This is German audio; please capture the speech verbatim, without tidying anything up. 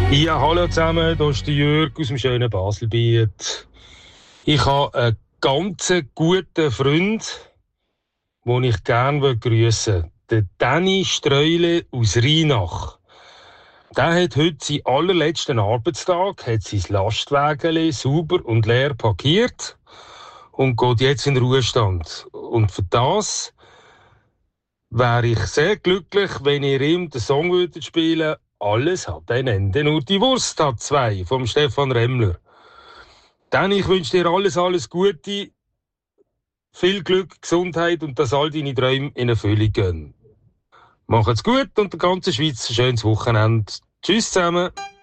Ja, hallo zusammen, hier ist der Jörg aus dem schönen Baselbiet. Ich habe einen ganz guten Freund, den ich gerne grüßen will. Der Danny Streule aus Rheinach. Der hat heute seinen allerletzten Arbeitstag, hat sein Lastwagen sauber und leer parkiert und geht jetzt in den Ruhestand. Und für das wäre ich sehr glücklich, wenn ihr ihm den Song würdet spielen. Alles hat ein Ende, nur die Wurst hat zwei, vom Stefan Remmler. Dann, ich wünsche dir alles, alles Gute, viel Glück, Gesundheit und dass all deine Träume in Erfüllung gehen. Macht's gut und der ganzen Schweiz ein schönes Wochenende. Tschüss zusammen.